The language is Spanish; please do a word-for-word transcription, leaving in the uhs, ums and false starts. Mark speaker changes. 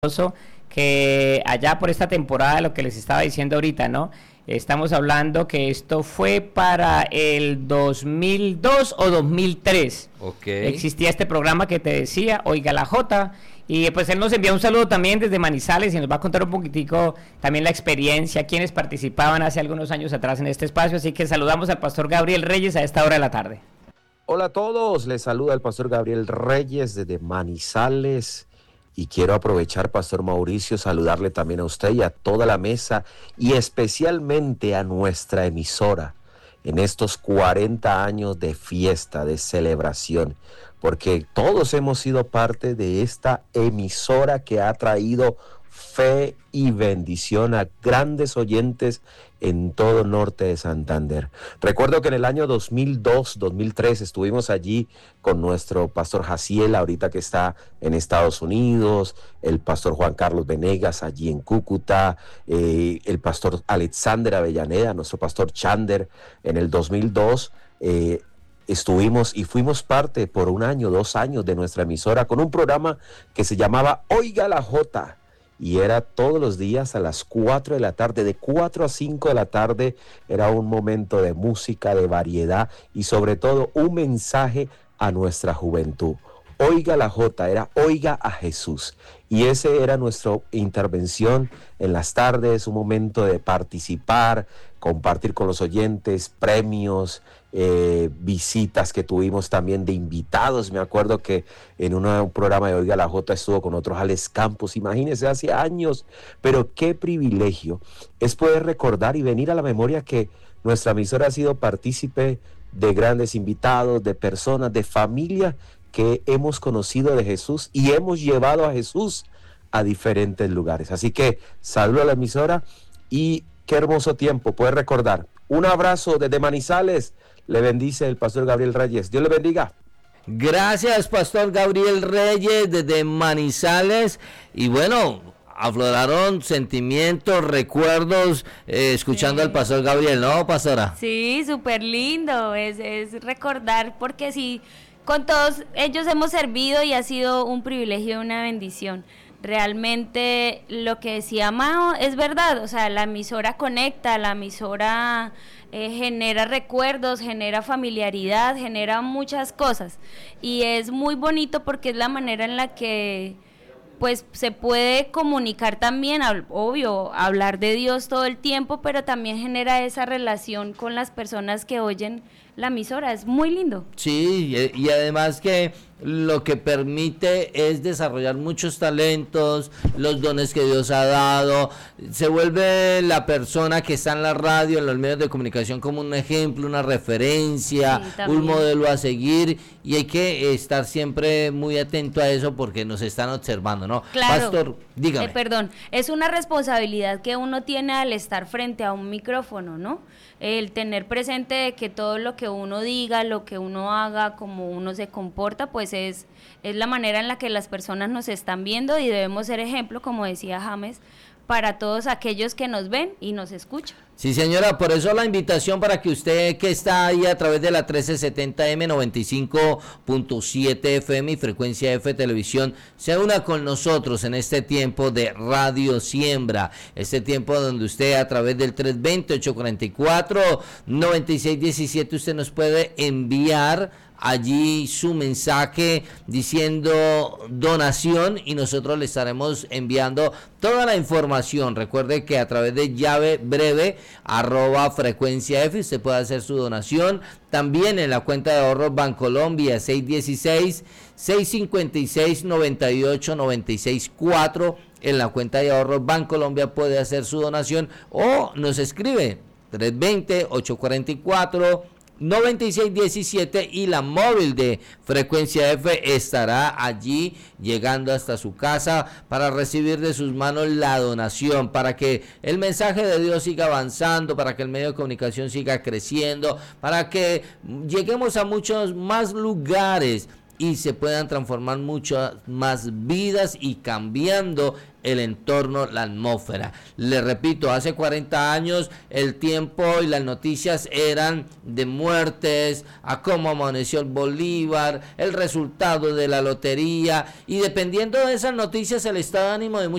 Speaker 1: que allá por esta temporada, lo que les estaba diciendo ahorita, ¿no? Estamos hablando que esto fue para el dos mil dos o dos mil tres.
Speaker 2: Okay.
Speaker 1: Existía este programa que te decía, Oiga la Jota, y pues él nos envía un saludo también desde Manizales y nos va a contar un poquitico también la experiencia, quienes participaban hace algunos años atrás en este espacio, así que saludamos al pastor Gabriel Reyes a esta hora de la tarde.
Speaker 3: Hola a todos, les saluda el pastor Gabriel Reyes desde Manizales. Y quiero aprovechar, Pastor Mauricio, saludarle también a usted y a toda la mesa y especialmente a nuestra emisora en estos cuarenta años de fiesta, de celebración, porque todos hemos sido parte de esta emisora que ha traído fe y bendición a grandes oyentes en todo el norte de Santander. Recuerdo que en el año dos mil dos, dos mil tres estuvimos allí con nuestro pastor Jaciel, ahorita que está en Estados Unidos, el pastor Juan Carlos Venegas allí en Cúcuta, eh, el pastor Alexander Avellaneda, nuestro pastor Chander. En el dos mil dos eh, estuvimos y fuimos parte por un año, dos años de nuestra emisora con un programa que se llamaba Oiga la Jota. Y era todos los días a las cuatro de la tarde, de cuatro a cinco de la tarde, era un momento de música, de variedad y sobre todo un mensaje a nuestra juventud. Oiga la Jota, era Oiga a Jesús. Y ese era nuestra intervención en las tardes, un momento de participar, compartir con los oyentes, premios, eh, visitas que tuvimos también de invitados. Me acuerdo que en una, un programa de Oiga la Jota estuvo con otros Alex Campos, imagínense, hace años, pero qué privilegio es poder recordar y venir a la memoria que nuestra emisora ha sido partícipe de grandes invitados, de personas, de familia que hemos conocido de Jesús y hemos llevado a Jesús a diferentes lugares. Así que saludo a la emisora y qué hermoso tiempo poder recordar. Un abrazo desde Manizales, le bendice el pastor Gabriel Reyes. Dios le bendiga.
Speaker 2: Gracias, pastor Gabriel Reyes desde Manizales. Y bueno, afloraron sentimientos, recuerdos, eh, escuchando sí. al pastor Gabriel, ¿no, pastora?
Speaker 4: Sí, súper lindo, es, es recordar, porque sí, con todos ellos hemos servido y ha sido un privilegio y una bendición. Realmente lo que decía Mao es verdad, o sea, la emisora conecta, la emisora eh, genera recuerdos, genera familiaridad, genera muchas cosas, y es muy bonito porque es la manera en la que pues se puede comunicar también, obvio, hablar de Dios todo el tiempo, pero también genera esa relación con las personas que oyen la emisora, es muy lindo.
Speaker 2: Sí, y además que lo que permite es desarrollar muchos talentos, los dones que Dios ha dado, se vuelve la persona que está en la radio, en los medios de comunicación, como un ejemplo, una referencia, sí, un modelo a seguir, y hay que estar siempre muy atento a eso porque nos están observando, ¿no?
Speaker 4: Claro.
Speaker 2: Pastor, dígame.
Speaker 4: Eh, perdón, es una responsabilidad que uno tiene al estar frente a un micrófono, ¿no? El tener presente de que todo lo que uno diga, lo que uno haga, como uno se comporta, pues es, es la manera en la que las personas nos están viendo, y debemos ser ejemplo, como decía James, para todos aquellos que nos ven y nos escuchan.
Speaker 2: Sí, señora, por eso la invitación para que usted que está ahí a través de la trece setenta M, noventa y cinco punto siete F M y Frecuencia F Televisión se una con nosotros en este tiempo de Radio Siembra, este tiempo donde usted a través del tres veinte, ocho cuarenta y cuatro, noventa y seis diecisiete usted nos puede enviar allí su mensaje diciendo donación y nosotros le estaremos enviando toda la información. Recuerde que a través de llave breve arroba frecuencia F usted puede hacer su donación. También en la cuenta de ahorros Bancolombia seis dieciséis, seiscientos cincuenta y seis, noventa y ocho, noventa y seis cuatro. En la cuenta de ahorros Bancolombia puede hacer su donación o nos escribe tres veinte, ocho cuarenta y cuatro, noventa y seis diecisiete y la móvil de Frecuencia F estará allí llegando hasta su casa para recibir de sus manos la donación, para que el mensaje de Dios siga avanzando, para que el medio de comunicación siga creciendo, para que lleguemos a muchos más lugares y se puedan transformar muchas más vidas y cambiando el entorno, la atmósfera. Le repito, hace cuarenta años el tiempo y las noticias eran de muertes, a cómo amaneció el Bolívar, el resultado de la lotería, y dependiendo de esas noticias el estado de ánimo de muchas